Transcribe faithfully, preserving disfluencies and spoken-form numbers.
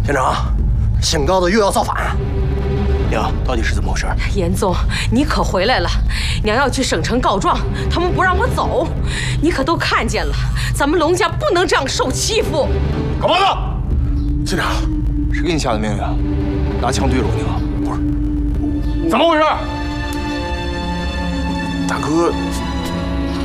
连长，姓高的又要造反。娘，到底是怎么回事？ 严总，你可回来了，娘要去省城告状，他们不让我走，你可都看见了，咱们龙家不能这样受欺负。 干嘛呢？县长，谁给你下的命令？拿枪对着我娘？不是，怎么回事？大哥。